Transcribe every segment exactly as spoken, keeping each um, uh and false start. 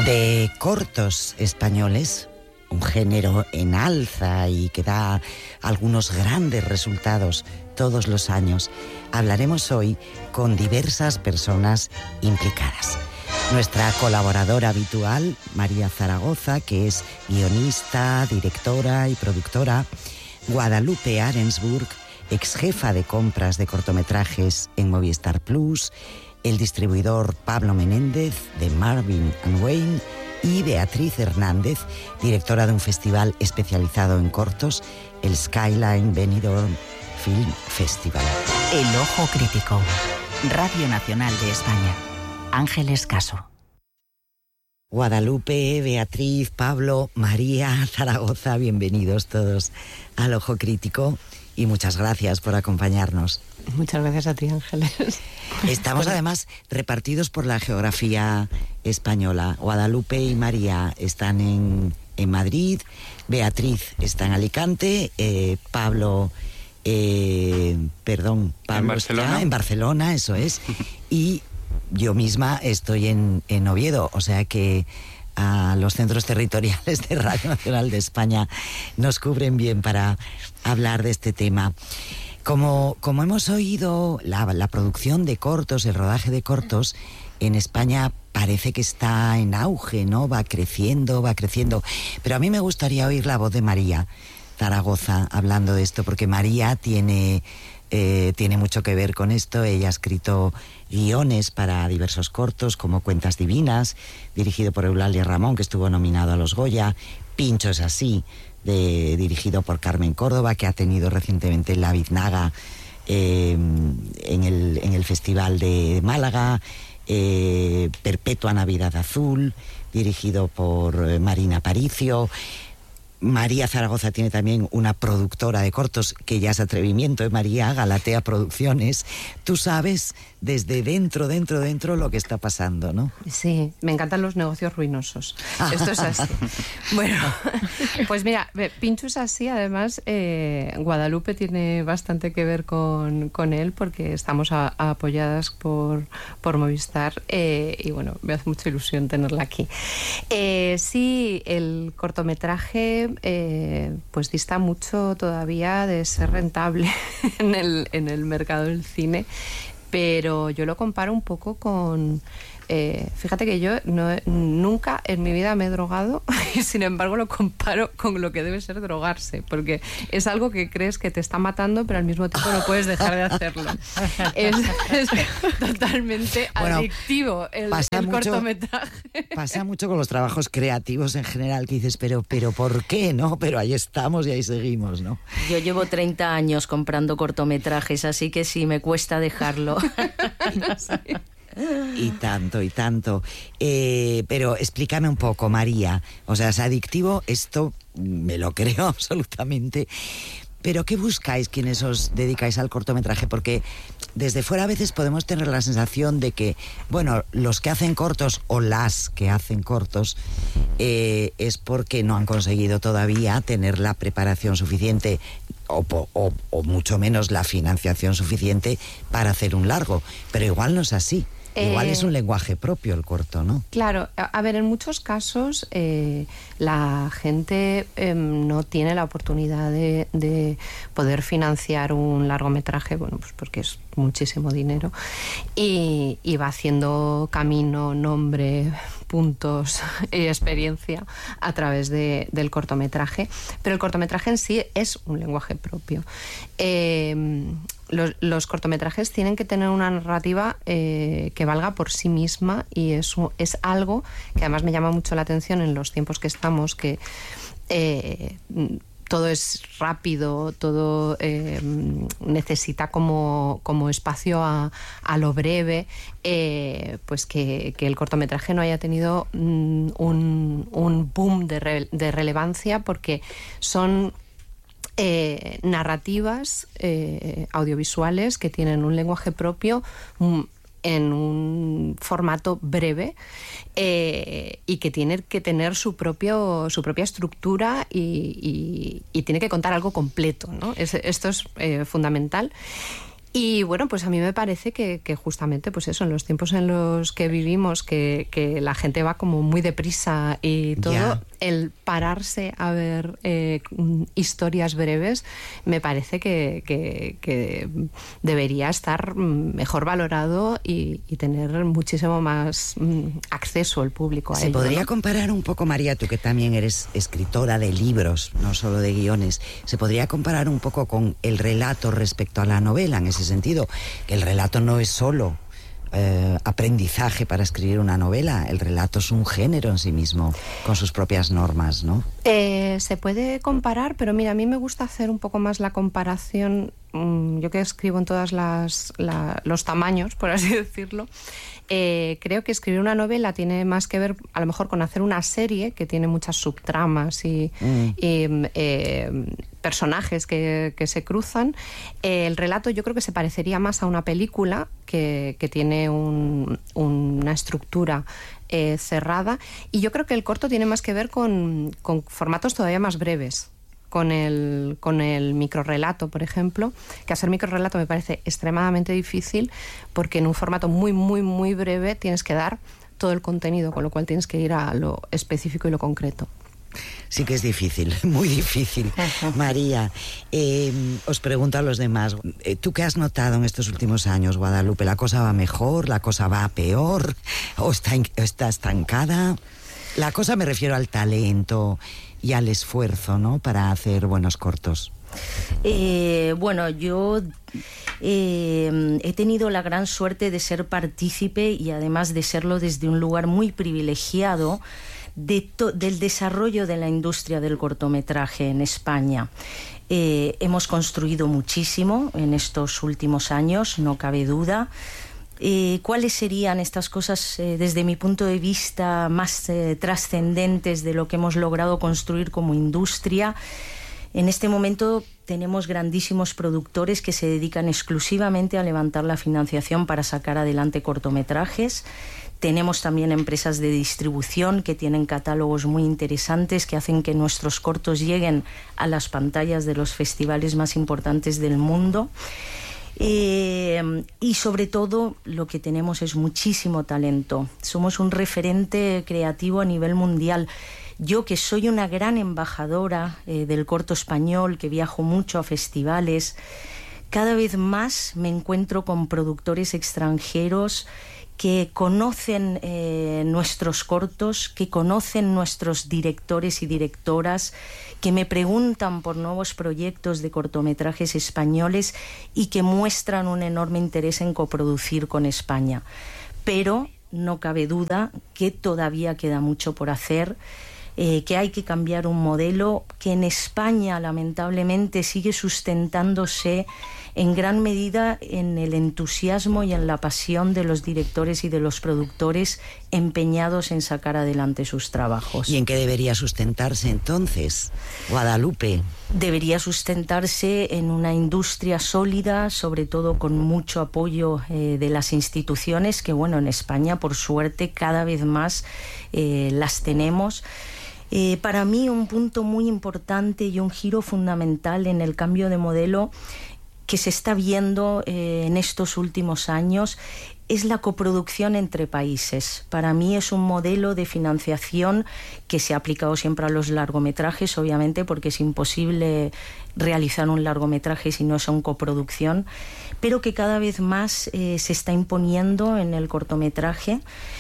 De cortos españoles, un género en alza y que da algunos grandes resultados todos los años, hablaremos hoy con diversas personas implicadas. Nuestra colaboradora habitual, María Zaragoza, que es guionista, directora y productora, Guadalupe Arensburg, ex jefa de compras de cortometrajes en Movistar Plus, el distribuidor Pablo Menéndez de Marvin and Wayne y Beatriz Hernández, directora de un festival especializado en cortos, el Skyline Benidorm Film Festival. El Ojo Crítico, Radio Nacional de España. Ángeles Caso. Guadalupe, Beatriz, Pablo, María Zaragoza, bienvenidos todos al Ojo Crítico y muchas gracias por acompañarnos. Muchas gracias a ti, Ángeles. Estamos además repartidos por la geografía española. Guadalupe y María están en, en Madrid, Beatriz está en Alicante, eh, Pablo, eh, perdón, Pablo en Barcelona. está en Barcelona, eso es, y yo misma estoy en, en Oviedo, o sea que a los centros territoriales de Radio Nacional de España nos cubren bien para hablar de este tema. Como, como hemos oído, la, la producción de cortos, el rodaje de cortos en España parece que está en auge, ¿no? Va creciendo, va creciendo. Pero a mí me gustaría oír la voz de María Zaragoza hablando de esto, porque María tiene, eh, tiene mucho que ver con esto. Ella ha escrito guiones para diversos cortos, como Cuentas Divinas, dirigido por Eulalia Ramón, que estuvo nominado a los Goya, Pincho es así, de, dirigido por Carmen Córdoba, que ha tenido recientemente la Biznaga eh, en, el, en el Festival de Málaga, eh, Perpetua Navidad Azul, dirigido por eh, Marina Paricio. María Zaragoza tiene también una productora de cortos, que ya es atrevimiento, ¿eh, María? Galatea Producciones. Tú sabes desde dentro, dentro, dentro lo que está pasando, ¿no? Sí, me encantan los negocios ruinosos. Esto es así. Bueno, pues mira, Pincho es así, además, eh, Guadalupe tiene bastante que ver con, con él, porque estamos a, a apoyadas por, por Movistar, eh, y bueno, me hace mucha ilusión tenerla aquí. Eh, sí, el cortometraje Eh, pues dista mucho todavía de ser rentable en el, en el mercado del cine, pero yo lo comparo un poco con... Eh, fíjate que yo no, nunca en mi vida me he drogado y sin embargo lo comparo con lo que debe ser drogarse, porque es algo que crees que te está matando pero al mismo tiempo no puedes dejar de hacerlo. Es, es totalmente bueno, adictivo el, el mucho, cortometraje. Pasa mucho con los trabajos creativos en general, que dices, pero, pero ¿por qué? ¿No? Pero ahí estamos y ahí seguimos, ¿no? Yo llevo treinta años comprando cortometrajes, así que sí, me cuesta dejarlo. Sí. Y tanto, y tanto. Eh, pero explícame un poco, María. O sea, es adictivo, esto me lo creo absolutamente. Pero ¿qué buscáis quienes os dedicáis al cortometraje? Porque desde fuera a veces podemos tener la sensación de que, bueno, los que hacen cortos o las que hacen cortos eh, es porque no han conseguido todavía tener la preparación suficiente o, o, o mucho menos la financiación suficiente para hacer un largo. Pero igual no es así. Igual eh, es un lenguaje propio el corto, ¿no? Claro, a, a ver, en muchos casos eh, la gente eh, no tiene la oportunidad de, de poder financiar un largometraje, bueno, pues porque es muchísimo dinero, y, y va haciendo camino, nombre, puntos y experiencia a través de, del cortometraje, pero el cortometraje en sí es un lenguaje propio. Eh, Los, los cortometrajes tienen que tener una narrativa eh, que valga por sí misma, y eso es algo que además me llama mucho la atención en los tiempos que estamos, que eh, todo es rápido, todo eh, necesita como, como espacio a, a lo breve, eh, pues que, que el cortometraje no haya tenido mm, un, un boom de, re, de relevancia, porque son Eh, narrativas eh, audiovisuales que tienen un lenguaje propio, un, en un formato breve, eh, y que tiene que tener su propio su propia estructura y, y, y tiene que contar algo completo, ¿no? Es, esto es eh, fundamental. Y bueno, pues a mí me parece que, que justamente pues eso, en los tiempos en los que vivimos, que, que la gente va como muy deprisa y todo, yeah. el pararse a ver eh, historias breves me parece que, que, que debería estar mejor valorado y, y tener muchísimo más mm, acceso el público a Se ello. podría ¿no? comparar un poco, María, tú que también eres escritora de libros, no solo de guiones, se podría comparar un poco con el relato respecto a la novela, en ese sentido, que el relato no es solo eh, aprendizaje para escribir una novela, el relato es un género en sí mismo, con sus propias normas, ¿no? Eh, se puede comparar, pero mira, a mí me gusta hacer un poco más la comparación, mmm, yo que escribo en todos la, los tamaños, por así decirlo. Eh, creo que escribir una novela tiene más que ver a lo mejor con hacer una serie que tiene muchas subtramas y, mm. y eh, personajes que, que se cruzan. Eh, el relato yo creo que se parecería más a una película que, que tiene un, una estructura eh, cerrada, y yo creo que el corto tiene más que ver con, con formatos todavía más breves. Con el, con el microrrelato, por ejemplo, que hacer microrrelato me parece extremadamente difícil porque en un formato muy, muy, muy breve tienes que dar todo el contenido, con lo cual tienes que ir a lo específico y lo concreto. Sí que es difícil, muy difícil. María, eh, os pregunto a los demás, ¿tú qué has notado en estos últimos años, Guadalupe? ¿La cosa va mejor? ¿La cosa va peor? ¿O está, está estancada? La cosa, me refiero al talento y al esfuerzo, ¿no?, para hacer buenos cortos. Eh, bueno, yo eh, he tenido la gran suerte de ser partícipe, y además de serlo desde un lugar muy privilegiado, de to- del desarrollo de la industria del cortometraje en España. Eh, hemos construido muchísimo en estos últimos años, no cabe duda. Eh, ¿Cuáles serían estas cosas, eh, desde mi punto de vista, más eh, trascendentes de lo que hemos logrado construir como industria? En este momento tenemos grandísimos productores que se dedican exclusivamente a levantar la financiación para sacar adelante cortometrajes. Tenemos también empresas de distribución que tienen catálogos muy interesantes que hacen que nuestros cortos lleguen a las pantallas de los festivales más importantes del mundo. Eh, y sobre todo lo que tenemos es muchísimo talento. Somos un referente creativo a nivel mundial. Yo, que soy una gran embajadora eh, del corto español, que viajo mucho a festivales, cada vez más me encuentro con productores extranjeros que conocen eh, nuestros cortos, que conocen nuestros directores y directoras, que me preguntan por nuevos proyectos de cortometrajes españoles y que muestran un enorme interés en coproducir con España. Pero no cabe duda que todavía queda mucho por hacer, eh, que hay que cambiar un modelo que en España lamentablemente sigue sustentándose en gran medida en el entusiasmo y en la pasión de los directores y de los productores empeñados en sacar adelante sus trabajos. ¿Y en qué debería sustentarse entonces, Guadalupe? Debería sustentarse en una industria sólida, sobre todo con mucho apoyo eh, de las instituciones, que bueno, en España por suerte cada vez más eh, las tenemos. Eh, para mí un punto muy importante y un giro fundamental en el cambio de modelo que se está viendo eh, en estos últimos años es la coproducción entre países. Para mí es un modelo de financiación que se ha aplicado siempre a los largometrajes, obviamente, porque es imposible realizar un largometraje si no es una coproducción, pero que cada vez más eh, se está imponiendo en el cortometraje.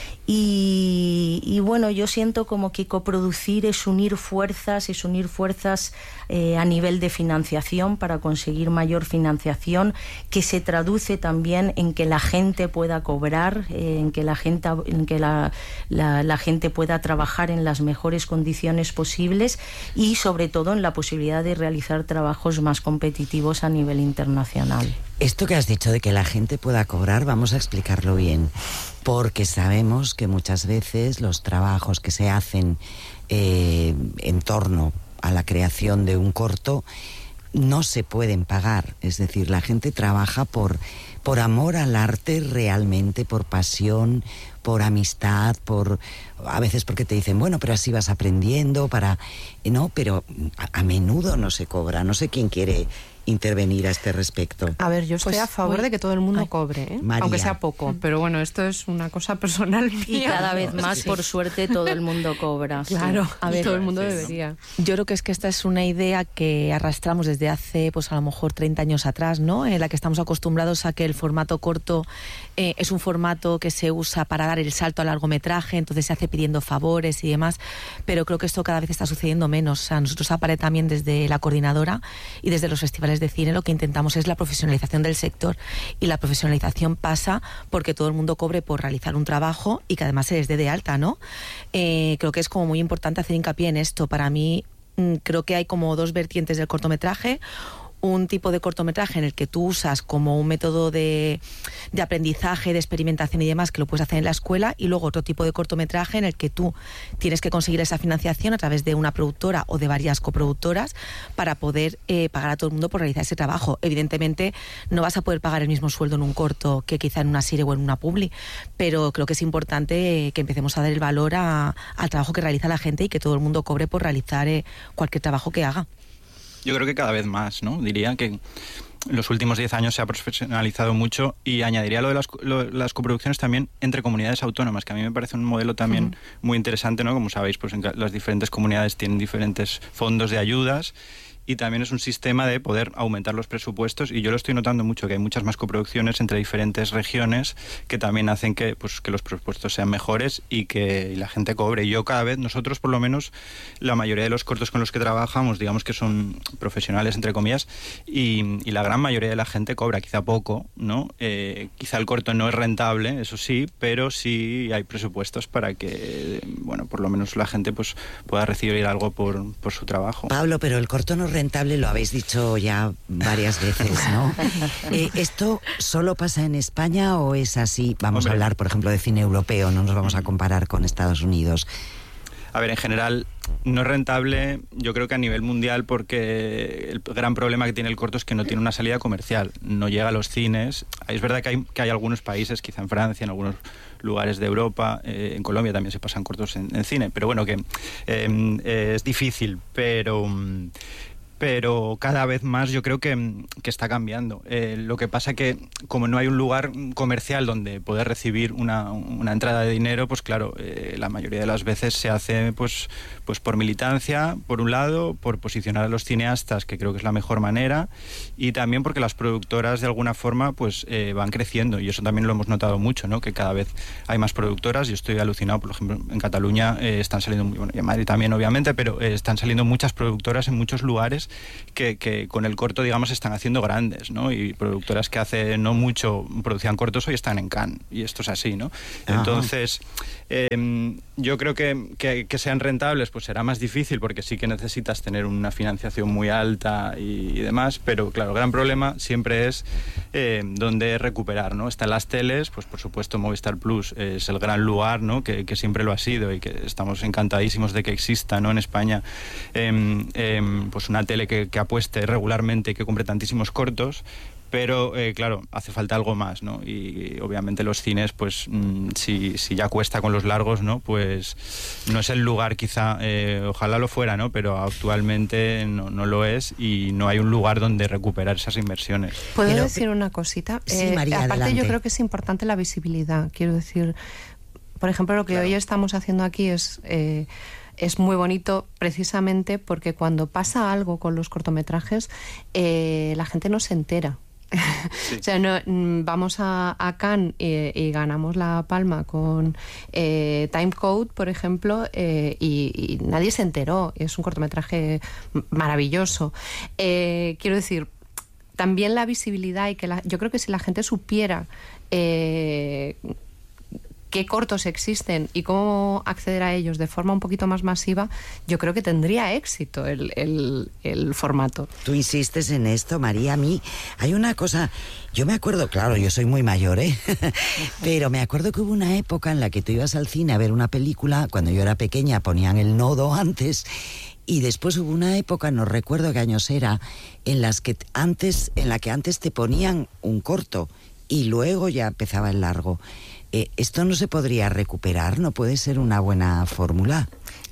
Y, y bueno, yo siento como que coproducir es unir fuerzas, es unir fuerzas eh, a nivel de financiación para conseguir mayor financiación, que se traduce también en que la gente pueda cobrar, eh, en que la gente, en que la, la, la gente pueda trabajar en las mejores condiciones posibles y sobre todo en la posibilidad de realizar trabajos más competitivos a nivel internacional. Esto que has dicho de que la gente pueda cobrar, vamos a explicarlo bien, porque sabemos que muchas veces los trabajos que se hacen eh, en torno a la creación de un corto no se pueden pagar. Es decir, la gente trabaja por, por amor al arte realmente, por pasión, por amistad, por a veces porque te dicen, bueno, pero así vas aprendiendo, para no, pero a, a menudo no se cobra. No sé quién quiere intervenir a este respecto? A ver, yo estoy Pues a favor muy- de que todo el mundo Ay. cobre, ¿eh? María. Aunque sea poco, pero bueno, esto es una cosa personal mía. Y cada vez más, por suerte, todo el mundo cobra. sí. Claro, A ver, todo el mundo sí, ¿no? debería. Yo creo que es que esta es una idea que arrastramos desde hace, pues a lo mejor treinta años atrás, ¿no? En la que estamos acostumbrados a que el formato corto eh, es un formato que se usa para dar el salto al largometraje, entonces se hace pidiendo favores y demás, pero creo que esto cada vez está sucediendo menos. O sea, nosotros a Pare también desde la coordinadora y desde los festivales de cine lo que intentamos es la profesionalización del sector, y la profesionalización pasa porque todo el mundo cobre por realizar un trabajo y que además se les dé de alta, ¿no? Eh, creo que es como muy importante hacer hincapié en esto. Para mí mm, creo que hay como dos vertientes del cortometraje. Un tipo de cortometraje en el que tú usas como un método de, de aprendizaje, de experimentación y demás, que lo puedes hacer en la escuela, y luego otro tipo de cortometraje en el que tú tienes que conseguir esa financiación a través de una productora o de varias coproductoras para poder eh, pagar a todo el mundo por realizar ese trabajo. Evidentemente no vas a poder pagar el mismo sueldo en un corto que quizá en una serie o en una publi, pero creo que es importante eh, que empecemos a dar el valor a, al trabajo que realiza la gente y que todo el mundo cobre por realizar eh, cualquier trabajo que haga. Yo creo que cada vez más, ¿no? Diría que en los últimos diez años se ha profesionalizado mucho, y añadiría lo de las, lo, las coproducciones también entre comunidades autónomas, que a mí me parece un modelo también uh-huh. muy interesante, ¿no? Como sabéis, pues en las diferentes comunidades tienen diferentes fondos de ayudas, y también es un sistema de poder aumentar los presupuestos, y yo lo estoy notando mucho, que hay muchas más coproducciones entre diferentes regiones que también hacen que, pues, que los presupuestos sean mejores y que y la gente cobre. Y yo cada vez, nosotros por lo menos, la mayoría de los cortos con los que trabajamos, digamos que son profesionales, entre comillas, y, y la gran mayoría de la gente cobra, quizá poco, ¿no? Eh, quizá el corto no es rentable, eso sí, pero sí hay presupuestos para que, bueno, por lo menos la gente pues pueda recibir algo por, por su trabajo. Pablo, pero el corto no rentable, lo habéis dicho ya varias veces, ¿no? Eh, ¿Esto solo pasa en España o es así? Vamos Hombre. a hablar, por ejemplo, de cine europeo, no nos vamos a comparar con Estados Unidos. A ver, en general no es rentable, yo creo que a nivel mundial, porque el gran problema que tiene el corto es que no tiene una salida comercial, no llega a los cines. Es verdad que hay, que hay algunos países, quizá en Francia, en algunos lugares de Europa, eh, en Colombia también se pasan cortos en, en cine, pero bueno, que eh, eh, es difícil, pero... pero cada vez más yo creo que, que está cambiando. Eh, lo que pasa que como no hay un lugar comercial donde poder recibir una, una entrada de dinero, pues claro, eh, la mayoría de las veces se hace pues, pues por militancia, por un lado, por posicionar a los cineastas, que creo que es la mejor manera, y también porque las productoras de alguna forma pues eh, van creciendo, y eso también lo hemos notado mucho, ¿no? Que cada vez hay más productoras. Yo estoy alucinado, por ejemplo, en Cataluña eh, están saliendo, bueno, y en Madrid también obviamente, pero eh, están saliendo muchas productoras en muchos lugares Que, que con el corto, digamos, están haciendo grandes, ¿no? Y productoras que hace no mucho producían cortos hoy están en Cannes, y esto es así, ¿no? Ajá. Entonces, eh, yo creo que, que, que sean rentables, pues será más difícil, porque sí que necesitas tener una financiación muy alta y, y demás, pero claro, el gran problema siempre es eh, dónde recuperar, ¿no? Están las teles, pues por supuesto Movistar Plus es el gran lugar, ¿no? Que, que siempre lo ha sido, y que estamos encantadísimos de que exista, ¿no? En España, eh, eh, pues una tele que que apueste regularmente y que compre tantísimos cortos, pero eh, claro, hace falta algo más, ¿no? Y, y obviamente los cines, pues mmm, si, si ya cuesta con los largos, ¿no? Pues no es el lugar, quizá, eh, ojalá lo fuera, ¿no? Pero actualmente no, no lo es, y no hay un lugar donde recuperar esas inversiones. ¿Puedo pero, decir una cosita? Sí, eh, María, aparte adelante. Yo creo que es importante la visibilidad, quiero decir, por ejemplo, lo que claro. hoy estamos haciendo aquí es... Eh, es muy bonito precisamente porque cuando pasa algo con los cortometrajes, eh, la gente no se entera. Sí. O sea, no, vamos a, a Cannes y, y ganamos la palma con eh, Time Code, por ejemplo, eh, y, y nadie se enteró. Es un cortometraje maravilloso. Eh, quiero decir, también la visibilidad, y que la, yo creo que si la gente supiera eh, qué cortos existen y cómo acceder a ellos de forma un poquito más masiva, yo creo que tendría éxito el, el, el formato. Tú insistes en esto, María. A mí hay una cosa, yo me acuerdo, claro, yo soy muy mayor, ¿eh? Pero me acuerdo que hubo una época en la que tú ibas al cine a ver una película, cuando yo era pequeña ponían el nodo antes, y después hubo una época, no recuerdo qué años era, en las que antes, en la que antes te ponían un corto y luego ya empezaba el largo. Eh, ¿Esto no se podría recuperar? ¿No puede ser una buena fórmula?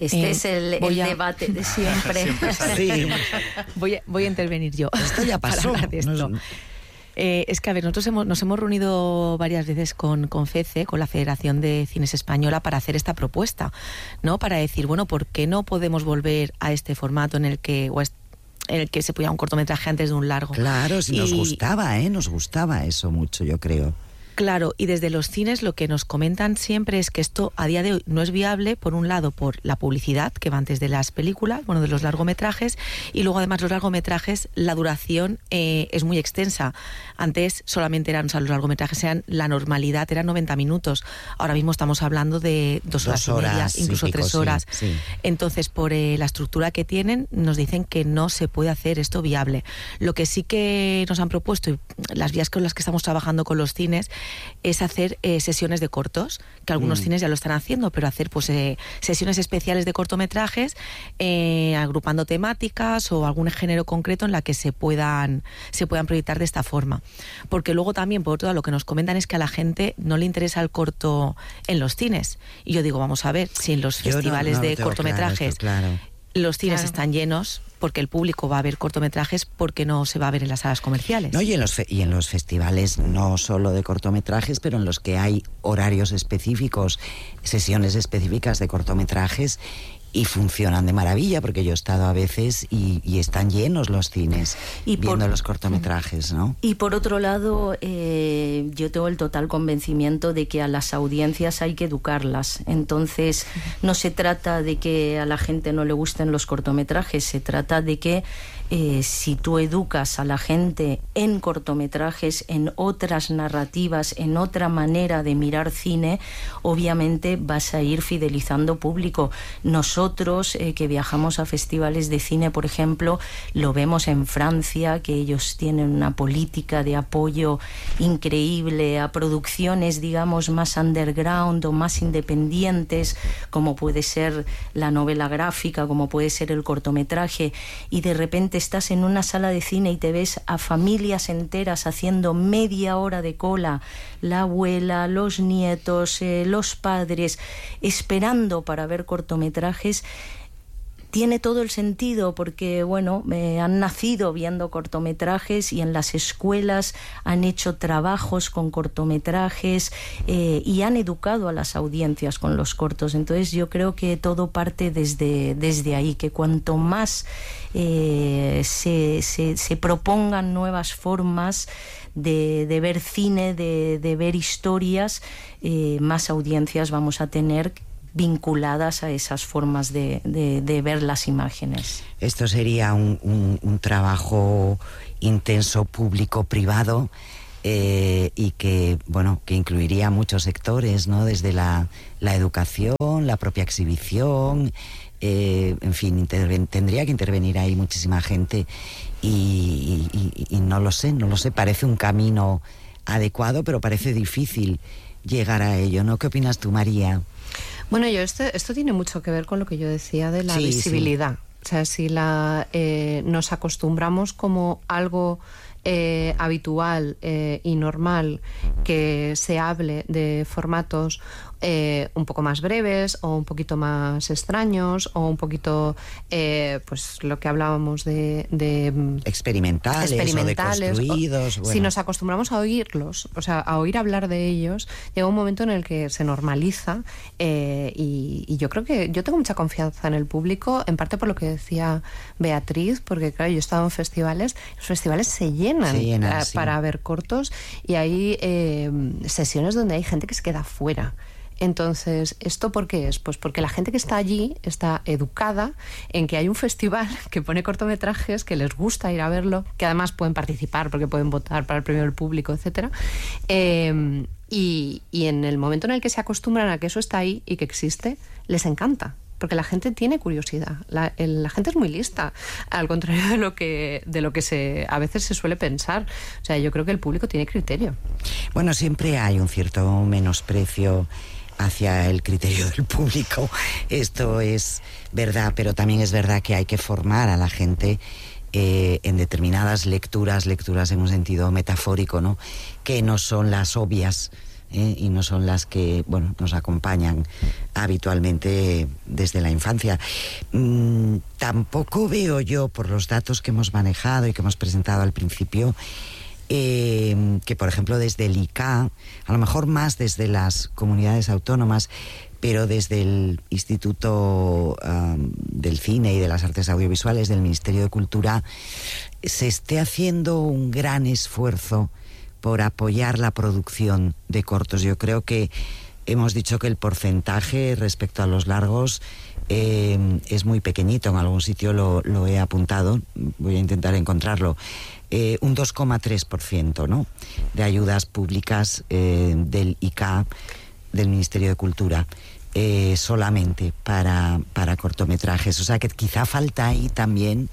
Este Eh, es el, voy el a- debate de siempre. Siempre sale. Sí, Voy a, voy a intervenir yo. esto ya para pasó. hablar de esto. No es- Eh, es que, a ver, nosotros hemos, nos hemos reunido varias veces con, con FECE, con la Federación de Cines Española, para hacer esta propuesta, ¿no? Para decir, bueno, ¿por qué no podemos volver a este formato en el que, o est- en el que se podía un cortometraje antes de un largo? Claro, si nos Y- gustaba, ¿eh? Nos gustaba eso mucho, yo creo. Claro, y desde los cines lo que nos comentan siempre es que esto a día de hoy no es viable, por un lado por la publicidad que va antes de las películas, bueno, de los largometrajes, y luego además los largometrajes, la duración eh, es muy extensa. Antes solamente eran, o sea, los largometrajes eran, la normalidad eran noventa minutos, ahora mismo estamos hablando de dos horas, Dos horas, y media, sí, incluso pico, tres sí, horas. sí. Entonces, por eh, la estructura que tienen, nos dicen que no se puede hacer esto viable. Lo que sí que nos han propuesto, y las vías con las que estamos trabajando con los cines, es hacer eh, sesiones de cortos, que algunos Mm. cines ya lo están haciendo, pero hacer pues eh, sesiones especiales de cortometrajes, eh, agrupando temáticas o algún género concreto en la que se puedan, se puedan proyectar de esta forma. Porque luego también, por otro lado, lo que nos comentan es que a la gente no le interesa el corto en los cines. Y yo digo, vamos a ver, si en los Yo no- festivales no lo de tengo cortometrajes claro, esto, claro. los cines Claro. están llenos, porque el público va a ver cortometrajes, porque no se va a ver en las salas comerciales. No, y en los fe- y en los festivales no solo de cortometrajes, pero en los que hay horarios específicos, sesiones específicas de cortometrajes, y funcionan de maravilla, porque yo he estado a veces y, y están llenos los cines Y por- viendo los cortometrajes, ¿no? Y por otro lado, eh, yo tengo el total convencimiento de que a las audiencias hay que educarlas. Entonces, no se trata de que a la gente no le gusten los cortometrajes, se trata de que eh, si tú educas a la gente en cortometrajes, en otras narrativas, en otra manera de mirar cine, obviamente vas a ir fidelizando público. Nosotros, eh, que viajamos a festivales de cine, por ejemplo, lo vemos en Francia, que ellos tienen una política de apoyo increíble a producciones, digamos, más underground o más independientes, como puede ser la novela gráfica, como puede ser el cortometraje, y de repente estás en una sala de cine y te ves a familias enteras haciendo media hora de cola, la abuela, los nietos, eh, los padres, esperando para ver cortometrajes. Tiene todo el sentido porque, bueno, eh, han nacido viendo cortometrajes y en las escuelas han hecho trabajos con cortometrajes eh, y han educado a las audiencias con los cortos. Entonces yo creo que todo parte desde, desde ahí, que cuanto más eh, se, se, se propongan nuevas formas de, de ver cine, de, de ver historias, eh, más audiencias vamos a tener vinculadas a esas formas de, de, de ver las imágenes. Esto sería un, un, un trabajo intenso público-privado eh, y que, bueno, que incluiría muchos sectores, ¿no? Desde la, la educación, la propia exhibición, eh, en fin, interven- tendría que intervenir ahí muchísima gente y, y, y no lo sé, no lo sé, parece un camino adecuado, pero parece difícil llegar a ello, ¿no? ¿Qué opinas tú, María? Bueno, yo esto, esto tiene mucho que ver con lo que yo decía de la Sí, visibilidad. O sea, si la, eh, nos acostumbramos como algo eh, habitual eh, y normal que se hable de formatos eh, un poco más breves o un poquito más extraños o un poquito, eh, pues lo que hablábamos de... de Experimentales, experimentales, o deconstruidos. o- Bueno. Si nos acostumbramos a oírlos, o sea, a oír hablar de ellos, llega un momento en el que se normaliza eh, y, y yo creo que yo tengo mucha confianza en el público, en parte por lo que decía Beatriz, porque claro, yo he estado en festivales, los festivales se llenan, Se llenan, eh, sí. para ver cortos y hay eh, sesiones donde hay gente que se queda fuera. Entonces, ¿esto por qué es? Pues porque la gente que está allí está educada en que hay un festival que pone cortometrajes, que les gusta ir a verlo, que además pueden participar porque pueden votar para el premio del público, etcétera. Eh, y, y en el momento en el que se acostumbran a que eso está ahí y que existe, les encanta. Porque la gente tiene curiosidad, la, el, la gente es muy lista, al contrario de lo que de lo que se a veces se suele pensar. O sea, yo creo que el público tiene criterio. Bueno, siempre hay un cierto menosprecio hacia el criterio del público. Esto es verdad, pero también es verdad que hay que formar a la gente eh, en determinadas lecturas, lecturas en un sentido metafórico, ¿no? Que no son las obvias, ¿eh? Y no son las que, bueno, nos acompañan habitualmente desde la infancia. Mm, tampoco veo yo, por los datos que hemos manejado y que hemos presentado al principio, eh, que por ejemplo desde el I C A, a lo mejor más desde las comunidades autónomas, pero desde el Instituto um, del Cine y de las Artes Audiovisuales del Ministerio de Cultura, se esté haciendo un gran esfuerzo por apoyar la producción de cortos. Yo creo que hemos dicho que el porcentaje respecto a los largos eh, es muy pequeñito. En algún sitio lo, lo he apuntado, voy a intentar encontrarlo. Eh, un dos coma tres por ciento, ¿no?, de ayudas públicas eh, del I C A, del Ministerio de Cultura, eh, solamente para, para cortometrajes. O sea que quizá falta ahí también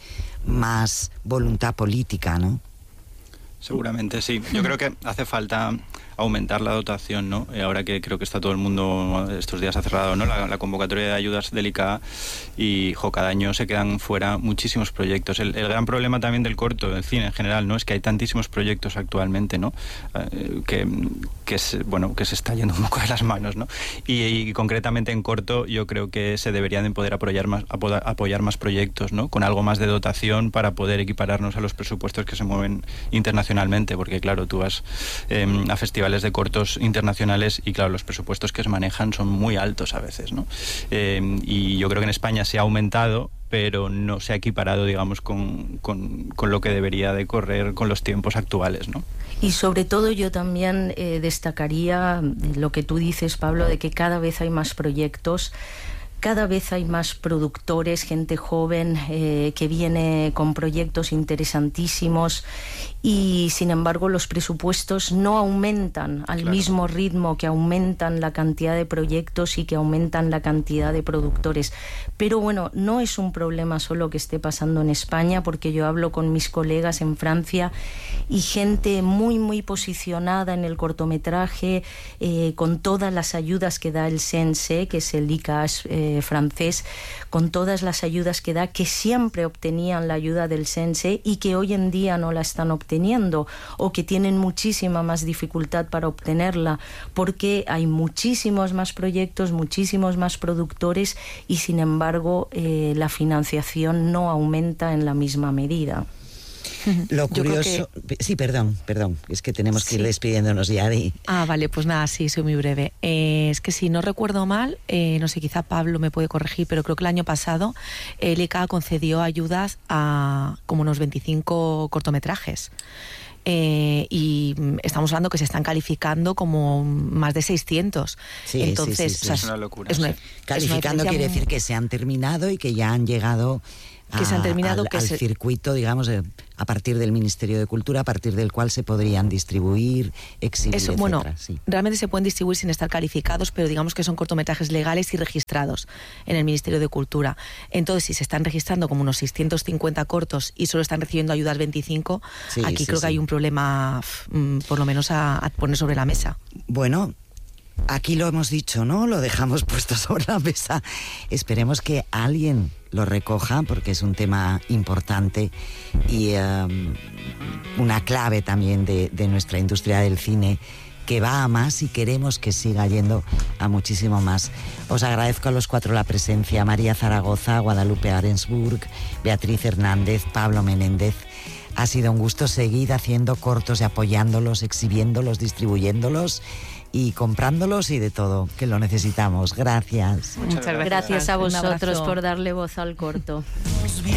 más voluntad política, ¿no? Seguramente sí. Yo creo que hace falta aumentar la dotación, ¿no? Eh, ahora que creo que está todo el mundo, estos días ha cerrado, ¿no?, la, la convocatoria de ayudas del I C A, y jo, cada año se quedan fuera muchísimos proyectos. El, el gran problema también del corto, del cine en general, ¿no?, es que hay tantísimos proyectos actualmente, ¿no?, eh, que, que, se, bueno, que se está yendo un poco de las manos, ¿no? Y, y concretamente en corto yo creo que se deberían de poder apoyar más, apoyar más proyectos, ¿no?, con algo más de dotación para poder equipararnos a los presupuestos que se mueven internacionalmente, porque claro, tú vas eh, a festivales de cortos internacionales y claro, los presupuestos que se manejan son muy altos a veces, ¿no? Eh, y yo creo que en España se ha aumentado, pero no se ha equiparado, digamos, con, con, con lo que debería de correr con los tiempos actuales, ¿no? Y sobre todo yo también eh, destacaría lo que tú dices, Pablo, de que cada vez hay más proyectos. Cada vez hay más productores, gente joven eh, que viene con proyectos interesantísimos y, sin embargo, los presupuestos no aumentan al claro. mismo ritmo que aumentan la cantidad de proyectos y que aumentan la cantidad de productores. Pero bueno, no es un problema solo que esté pasando en España, porque yo hablo con mis colegas en Francia y gente muy, muy posicionada en el cortometraje, eh, con todas las ayudas que da el C N C, que es el I C A eh, francés, con todas las ayudas que da, que siempre obtenían la ayuda del C N C y que hoy en día no la están obteniendo, o que tienen muchísima más dificultad para obtenerla, porque hay muchísimos más proyectos, muchísimos más productores y, sin embargo, eh, la financiación no aumenta en la misma medida. Lo curioso... Que... Sí, perdón, perdón, es que tenemos que sí. ir despidiéndonos ya de... Ah, vale, pues nada, sí, soy muy breve. Eh, es que si no recuerdo mal, eh, no sé, quizá Pablo me puede corregir, pero creo que el año pasado el I C A concedió ayudas a como unos veinticinco cortometrajes. Eh, y estamos hablando que se están calificando como más de seiscientos. Sí, entonces, sí, sí, sí. O sea, es una locura. Es una, sí. Calificando es una quiere decir que se han terminado y que ya han llegado que a, se han terminado, al, que al se... circuito, digamos, a partir del Ministerio de Cultura, a partir del cual se podrían distribuir, exhibir, Eso, etcétera. Bueno, sí. realmente se pueden distribuir sin estar calificados, pero digamos que son cortometrajes legales y registrados en el Ministerio de Cultura. Entonces, si se están registrando como unos seiscientos cincuenta cortos y solo están recibiendo ayudas veinticinco, sí, aquí sí, creo sí. que hay un problema, por lo menos, a, a poner sobre la mesa. Bueno, aquí lo hemos dicho, ¿no? Lo dejamos puesto sobre la mesa. Esperemos que alguien lo recoja, porque es un tema importante y um, una clave también de, de nuestra industria del cine, que va a más y queremos que siga yendo a muchísimo más. Os agradezco a los cuatro la presencia: María Zaragoza, Guadalupe Arensburg, Beatriz Hernández, Pablo Menéndez. Ha sido un gusto seguir haciendo cortos y apoyándolos, exhibiéndolos, distribuyéndolos y comprándolos y de todo, que lo necesitamos. Gracias. Muchas gracias. Gracias a vosotros por darle voz al corto.